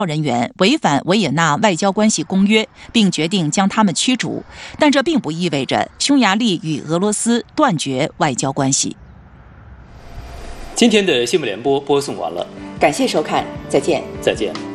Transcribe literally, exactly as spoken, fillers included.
人员违反维也纳外交关系公约，并决定将他们驱逐。但这并不意味着匈牙利与俄罗斯断绝外交关系。 今天的新闻联播播送完了， 感谢收看，再见。 再见。